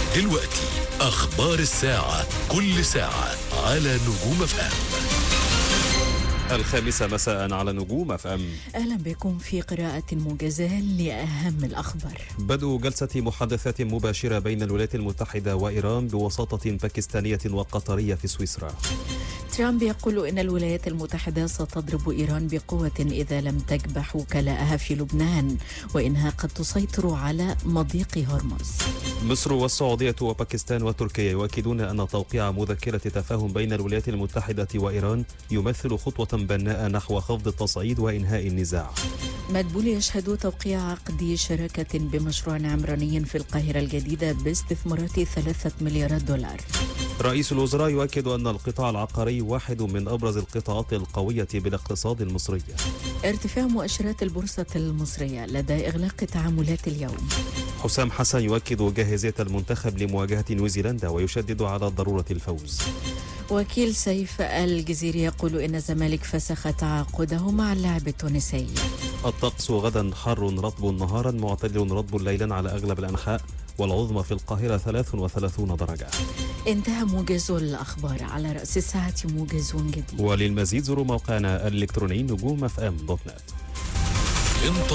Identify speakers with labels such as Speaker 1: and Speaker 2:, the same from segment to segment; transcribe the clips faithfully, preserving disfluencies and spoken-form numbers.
Speaker 1: دلوقتي أخبار الساعة، كل ساعة على نجوم اف ام.
Speaker 2: الخامسة مساء على نجوم اف ام.
Speaker 3: أهلا بكم في قراءة موجزة لأهم الأخبار.
Speaker 2: بدء جلسة محادثات مباشرة بين الولايات المتحدة وإيران بوساطة باكستانية وقطرية في سويسرا.
Speaker 3: ترامب يقول إن الولايات المتحدة ستضرب إيران بقوة إذا لم تكبح وكلاءها في لبنان، وإنها قد تسيطر على مضيق هرمز.
Speaker 2: مصر والسعودية وباكستان وتركيا يؤكدون أن توقيع مذكرة تفاهم بين الولايات المتحدة وإيران يمثل خطوة بناءة نحو خفض التصعيد وإنهاء النزاع.
Speaker 3: مدبول يشهد توقيع عقد شراكة بمشروع عمراني في القاهرة الجديدة باستثمارات ثلاثة مليارات دولار.
Speaker 2: رئيس الوزراء يؤكد أن القطاع العقاري واحد من أبرز القطاعات القوية بالاقتصاد المصري.
Speaker 3: ارتفاع مؤشرات البورصة المصرية لدى إغلاق تعاملات اليوم.
Speaker 2: حسام حسن يؤكد جاهزية المنتخب لمواجهة نيوزيلندا ويشدد على ضرورة الفوز.
Speaker 3: وكيل سيف الجزيري يقول إن الزمالك فسخ تعاقده مع اللاعب التونسي.
Speaker 2: الطقس غدا حر رطب نهارا معتدل رطب ليلا على أغلب الأنحاء، والعظمى في القاهرة ثلاث وثلاثين درجة.
Speaker 3: انتهى موجز الأخبار، على رأس الساعة موجز جديد.
Speaker 2: وللمزيد زوروا موقعنا الإلكتروني نجوم اف ام دوت نت.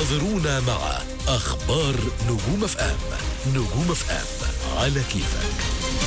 Speaker 1: انتظرونا مع أخبار نجوم اف ام. نجوم اف ام على كيفك.